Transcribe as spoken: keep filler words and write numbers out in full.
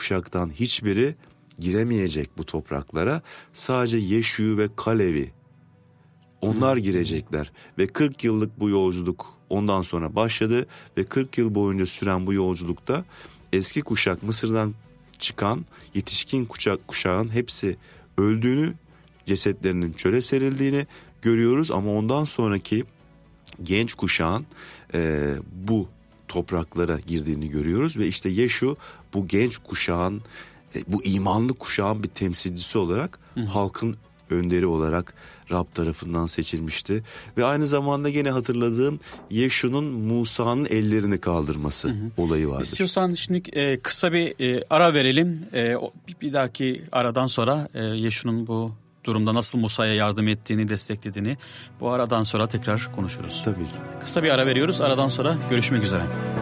kuşaktan hiçbiri giremeyecek bu topraklara. Sadece Yeşu ve Kalevi, onlar girecekler ve kırk yıllık bu yolculuk ondan sonra başladı ve kırk yıl boyunca süren bu yolculukta eski kuşak, Mısır'dan çıkan yetişkin kuşak, kuşağın hepsi öldüğünü, cesetlerinin çöle serildiğini görüyoruz ama ondan sonraki genç kuşağın e, bu topraklara girdiğini görüyoruz ve işte Yeşu bu genç kuşağın, e, bu imanlı kuşağın bir temsilcisi olarak, hı hı, halkın önderi olarak Rab tarafından seçilmişti. Ve aynı zamanda gene hatırladığım Yeşu'nun Musa'nın ellerini kaldırması, hı hı, olayı vardır. İstiyorsan şimdi e, kısa bir e, ara verelim. E, bir, bir dahaki aradan sonra e, Yeşu'nun bu durumda nasıl Musa'ya yardım ettiğini, desteklediğini bu aradan sonra tekrar konuşuruz. Tabii ki. Kısa bir ara veriyoruz. Aradan sonra görüşmek üzere.